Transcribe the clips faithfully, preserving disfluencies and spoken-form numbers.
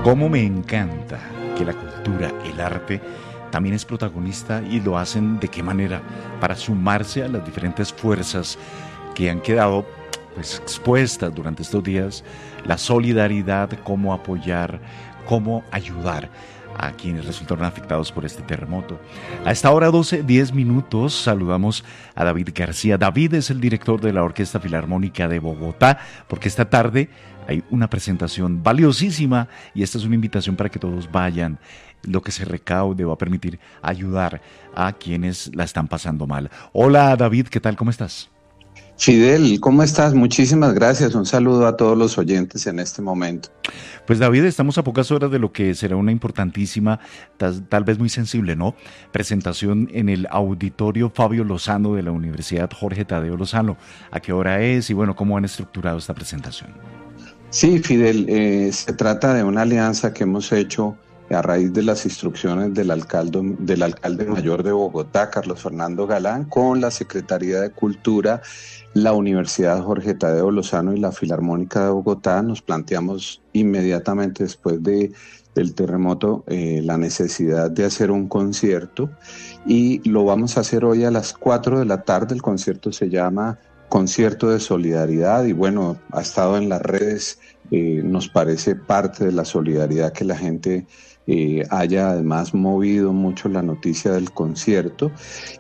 Cómo me encanta que la cultura, el arte, también es protagonista y lo hacen de qué manera, para sumarse a las diferentes fuerzas que han quedado pues, expuestas durante estos días, la solidaridad, cómo apoyar, cómo ayudar a quienes resultaron afectados por este terremoto. A esta hora doce, diez minutos, saludamos a David García. David es el director de la Orquesta Filarmónica de Bogotá, porque esta tarde hay una presentación valiosísima y esta es una invitación para que todos vayan. Lo que se recaude va a permitir ayudar a quienes la están pasando mal. Hola David, ¿qué tal? ¿Cómo estás? Fidel, ¿cómo estás? Muchísimas gracias. Un saludo a todos los oyentes en este momento. Pues David, estamos a pocas horas de lo que será una importantísima, tal, tal vez muy sensible, ¿no? Presentación en el Auditorio Fabio Lozano de la Universidad Jorge Tadeo Lozano. ¿A qué hora es? Y bueno, ¿cómo han estructurado esta presentación? Sí, Fidel, eh, se trata de una alianza que hemos hecho a raíz de las instrucciones del alcalde, del alcalde mayor de Bogotá, Carlos Fernando Galán, con la Secretaría de Cultura, la Universidad Jorge Tadeo Lozano y la Filarmónica de Bogotá. Nos planteamos inmediatamente después de, del terremoto eh, la necesidad de hacer un concierto y lo vamos a hacer hoy a las cuatro de la tarde. El concierto se llama Concierto de Solidaridad y bueno, ha estado en las redes, eh, nos parece parte de la solidaridad que la gente Eh, haya además movido mucho la noticia del concierto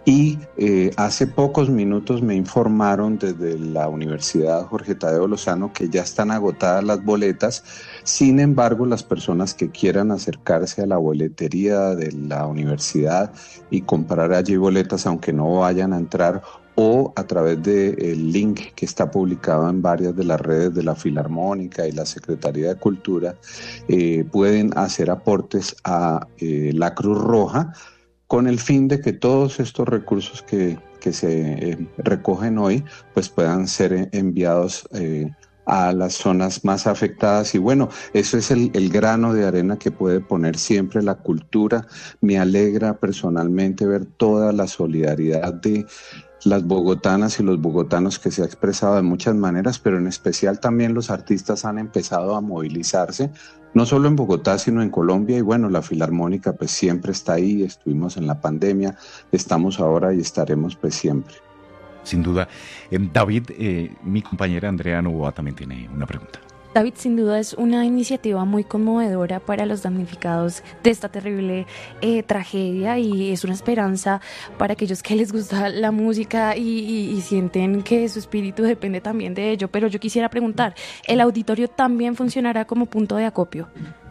y eh, hace pocos minutos me informaron desde la Universidad Jorge Tadeo Lozano que ya están agotadas las boletas. Sin embargo, las personas que quieran acercarse a la boletería de la universidad y comprar allí boletas, aunque no vayan a entrar, o a través del link que está publicado en varias de las redes de la Filarmónica y la Secretaría de Cultura, eh, pueden hacer aportes a eh, la Cruz Roja con el fin de que todos estos recursos que, que se eh, recogen hoy pues puedan ser enviados eh, a las zonas más afectadas. Y bueno, eso es el, el grano de arena que puede poner siempre la cultura. Me alegra personalmente ver toda la solidaridad de las bogotanas y los bogotanos que se ha expresado de muchas maneras, pero en especial también los artistas han empezado a movilizarse, no solo en Bogotá, sino en Colombia, y bueno, la Filarmónica pues siempre está ahí, estuvimos en la pandemia, estamos ahora y estaremos pues siempre. Sin duda. Eh, David, eh, mi compañera Andrea Novoa también tiene una pregunta. David, sin duda es una iniciativa muy conmovedora para los damnificados de esta terrible eh, tragedia y es una esperanza para aquellos que les gusta la música y, y, y sienten que su espíritu depende también de ello. Pero yo quisiera preguntar, ¿el auditorio también funcionará como punto de acopio?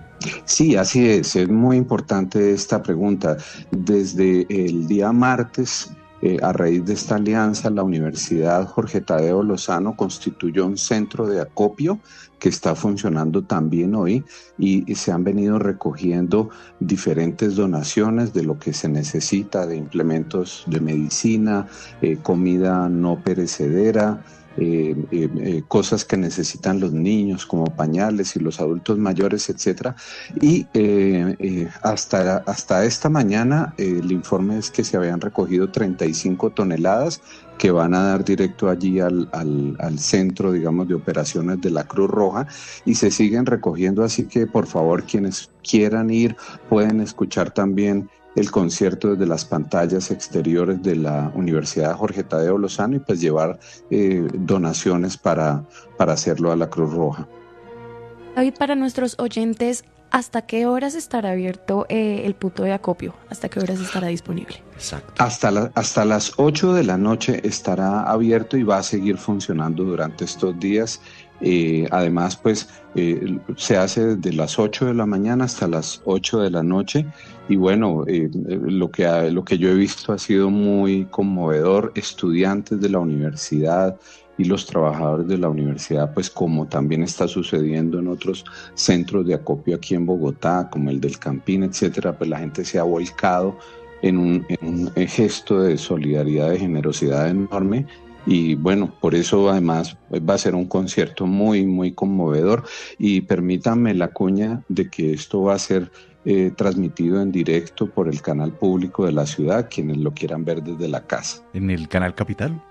Sí, así es, es muy importante esta pregunta. Desde el día martes, Eh, a raíz de esta alianza, la Universidad Jorge Tadeo Lozano constituyó un centro de acopio que está funcionando también hoy y, y se han venido recogiendo diferentes donaciones de lo que se necesita, de implementos de medicina, eh, comida no perecedera, Eh, eh, eh, cosas que necesitan los niños como pañales y los adultos mayores, etcétera. Y eh, eh, hasta, hasta esta mañana eh, el informe es que se habían recogido treinta y cinco toneladas que van a dar directo allí al, al, al centro, digamos, de operaciones de la Cruz Roja y se siguen recogiendo, así que por favor quienes quieran ir pueden escuchar también el concierto desde las pantallas exteriores de la Universidad Jorge Tadeo Lozano y pues llevar eh, donaciones para, para hacerlo a la Cruz Roja. David, para nuestros oyentes, ¿hasta qué horas estará abierto eh, el punto de acopio? ¿Hasta qué horas estará disponible? Exacto. Hasta, la, hasta las ocho de la noche estará abierto y va a seguir funcionando durante estos días. Eh, además, pues eh, se hace desde las ocho de la mañana hasta las ocho de la noche y bueno, eh, lo, que ha, lo que yo he visto ha sido muy conmovedor. Estudiantes de la universidad y los trabajadores de la universidad, pues como también está sucediendo en otros centros de acopio aquí en Bogotá, como el del Campín, etcétera, pues la gente se ha volcado en un, en un gesto de solidaridad, de generosidad enorme. Y bueno, por eso además va a ser un concierto muy, muy conmovedor. Y permítanme la cuña de que esto va a ser eh, transmitido en directo por el canal público de la ciudad, quienes lo quieran ver desde la casa. ¿En el canal Capital?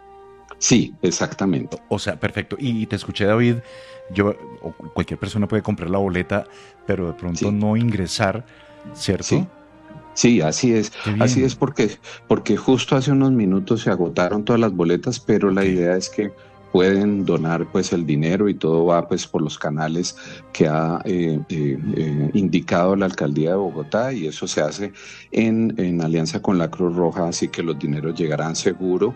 Sí, exactamente. O sea, perfecto. Y te escuché, David, yo o cualquier persona puede comprar la boleta, pero de pronto sí. no ingresar, ¿cierto? Sí. Sí, así es, así es porque, porque justo hace unos minutos se agotaron todas las boletas, pero la okay. idea es que pueden donar pues el dinero y todo va pues por los canales que ha eh, eh, eh, indicado la Alcaldía de Bogotá, y eso se hace en, en alianza con la Cruz Roja, así que los dineros llegarán seguro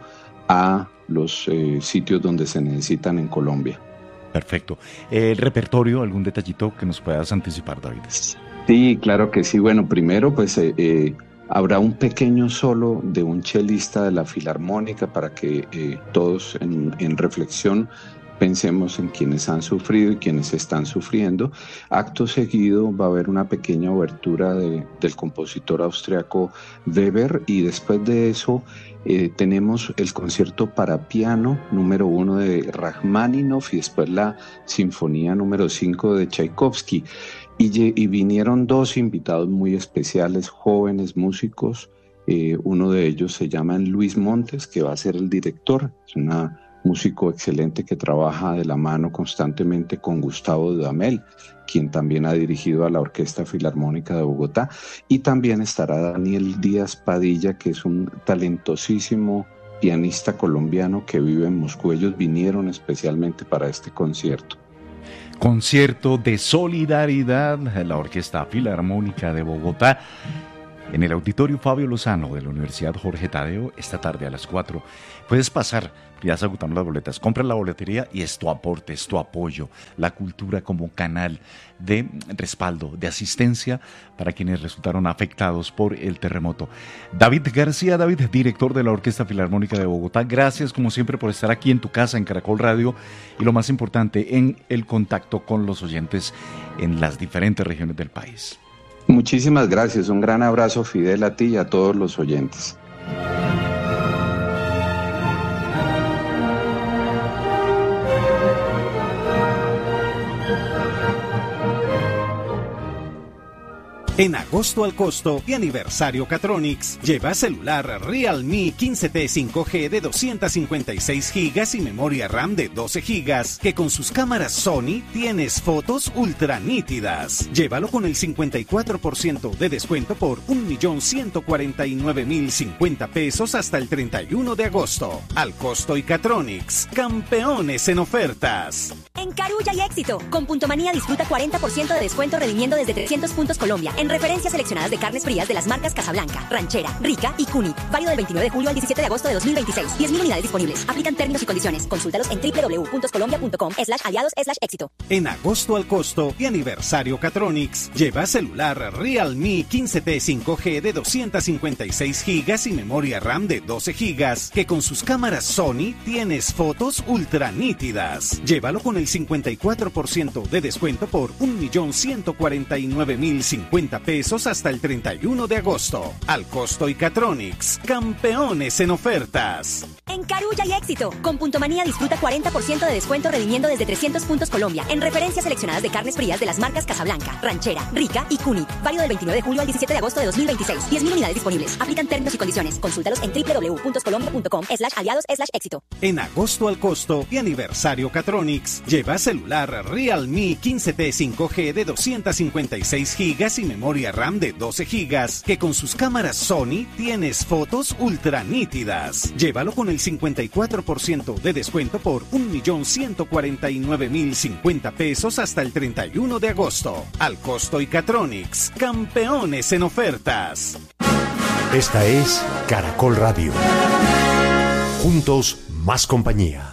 a los eh, sitios donde se necesitan en Colombia. Perfecto. ¿El repertorio, algún detallito que nos puedas anticipar, David? Sí, claro que sí. Bueno, primero pues eh, eh, habrá un pequeño solo de un chelista de la Filarmónica para que eh, todos en, en reflexión pensemos en quienes han sufrido y quienes están sufriendo. Acto seguido va a haber una pequeña obertura de, del compositor austriaco Weber, y después de eso eh, tenemos el concierto para piano número uno de Rachmaninoff y después la sinfonía número cinco de Tchaikovsky. Y, y vinieron dos invitados muy especiales, jóvenes músicos. Eh, uno de ellos se llama Luis Montes, que va a ser el director. Es un músico excelente que trabaja de la mano constantemente con Gustavo Dudamel, quien también ha dirigido a la Orquesta Filarmónica de Bogotá. Y también estará Daniel Díaz Padilla, que es un talentosísimo pianista colombiano que vive en Moscú. Ellos vinieron especialmente para este concierto. Concierto de solidaridad de la Orquesta Filarmónica de Bogotá en el Auditorio Fabio Lozano de la Universidad Jorge Tadeo esta tarde a las cuatro. Puedes pasar, ya se agotaron las boletas, compra la boletería y es tu aporte, es tu apoyo, la cultura como canal de respaldo, de asistencia para quienes resultaron afectados por el terremoto. David García, David, director de la Orquesta Filarmónica de Bogotá, gracias como siempre por estar aquí en tu casa, en Caracol Radio, y lo más importante, en el contacto con los oyentes en las diferentes regiones del país. Muchísimas gracias, un gran abrazo, Fidel, a ti y a todos los oyentes. En agosto al costo y aniversario Catronics, lleva celular Realme quince T cinco G de doscientos cincuenta y seis gigas y memoria RAM de doce gigas, que con sus cámaras Sony tienes fotos ultra nítidas. Llévalo con el cincuenta y cuatro por ciento de descuento por un millón ciento cuarenta y nueve mil cincuenta pesos hasta el treinta y uno de agosto. Al costo y Catronics, campeones en ofertas. En Carulla y Éxito, con Punto Manía disfruta cuarenta por ciento de descuento redimiendo desde trescientos puntos Colombia en referencias seleccionadas de carnes frías de las marcas Casablanca, Ranchera, Rica y Cunit. Válido del veintinueve de julio al diecisiete de agosto de dos mil veintiséis. diez mil unidades disponibles. Aplican términos y condiciones. Consúltalos en doble u doble u doble u punto colombia punto com slash aliados slash éxito. En agosto al costo y aniversario Catronics, lleva celular Realme quince T cinco G de doscientos cincuenta y seis gigas y memoria RAM de doce gigas, que con sus cámaras Sony tienes fotos ultra nítidas. Llévalo con el cincuenta y cuatro por ciento de descuento por un millón ciento cuarenta y nueve mil cincuenta pesos hasta el treinta y uno de agosto. Al costo y Catronics, campeones en ofertas. En Carulla y Éxito, con Punto Manía disfruta cuarenta por ciento de descuento redimiendo desde trescientos puntos Colombia en referencias seleccionadas de carnes frías de las marcas Casablanca, Ranchera, Rica y Cunit. Válido del veintinueve de julio al diecisiete de agosto de dos mil veintiséis. diez mil unidades disponibles. Aplican términos y condiciones. Consúltalos en doble u doble u doble u punto colombia punto com slash aliados slash éxito. En agosto al costo y aniversario Catronics, lleva celular Realme quince T cinco G de doscientos cincuenta y seis gigas y memoria RAM de doce gigas, que con sus cámaras Sony tienes fotos ultra nítidas. Llévalo con el cincuenta y cuatro por ciento de descuento por un millón ciento cuarenta y nueve mil cincuenta pesos hasta el treinta y uno de agosto. Al costo y Catronics, campeones en ofertas. Esta es Caracol Radio. Juntos, más compañía.